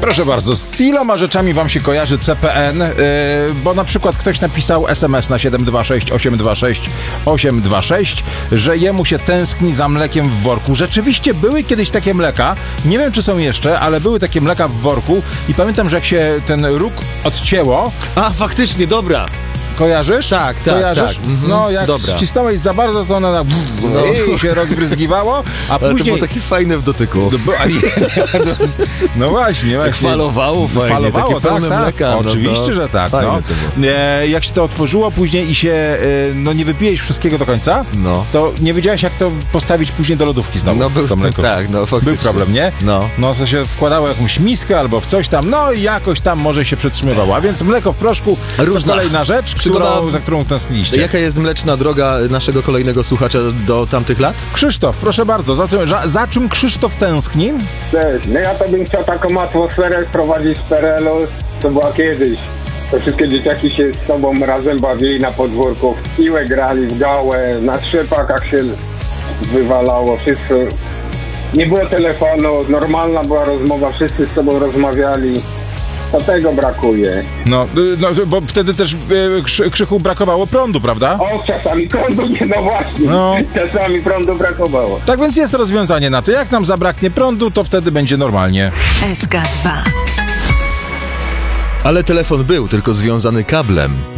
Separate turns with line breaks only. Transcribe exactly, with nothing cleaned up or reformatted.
Proszę bardzo, z iloma rzeczami wam się kojarzy C P N, yy, bo na przykład ktoś napisał es em es na siedem dwa sześć osiem dwa sześć osiem dwa sześć, że jemu się tęskni za mlekiem w worku. Rzeczywiście były kiedyś takie mleka, nie wiem czy są jeszcze, ale były takie mleka w worku i pamiętam, że jak się ten róg odcięło...
A, faktycznie, dobra.
Kojarzysz?
Tak, tak,
Kojarzysz?
tak. Mhm.
No, jak
Dobra.
ścisnąłeś za bardzo, to ona tak no. się rozbryzgiwało, a
Ale
później...
to było takie fajne w dotyku.
No, bo- a nie, no właśnie, właśnie.
Falowało fajnie,
Falowało,
takie pełne
tak,
mleka.
tak.
No
Oczywiście,
to
że tak.
fajne
No.
to było.
E, jak się to otworzyło później i się e, no nie wypijesz wszystkiego do końca,
No.
to nie wiedziałeś, jak to postawić później do lodówki znowu.
No był
to
z tym,
mleko.
tak, no faktycznie.
Był problem, nie?
No.
No to się wkładało jakąś miskę albo w coś tam, no i jakoś tam może się przetrzymywało. A więc mleko w proszku
Różna.
to kolejna rzecz,
Przygoda-
którą, za którą tęskniliście.
Jaka jest mleczna droga naszego kolejnego słuchacza do tamtych lat?
Krzysztof, proszę bardzo, za, co, za, za czym Krzysztof tęskni?
Cześć, no ja to bym chciał taką atmosferę wprowadzić z P R L u, co była kiedyś. To wszystkie dzieciaki się z sobą razem bawili na podwórku, w piłę grali, w gałę, na trzypakach się wywalało, wszyscy. Nie było telefonu, normalna była rozmowa, wszyscy z sobą rozmawiali. To tego brakuje.
No, y, no bo wtedy też y, Krzy- Krzychu brakowało prądu, prawda?
O, czasami prądu nie, no właśnie,
No.
czasami prądu brakowało.
Tak więc jest rozwiązanie na to. Jak nam zabraknie prądu, to wtedy będzie normalnie.
S K dwa.
Ale telefon był tylko związany kablem.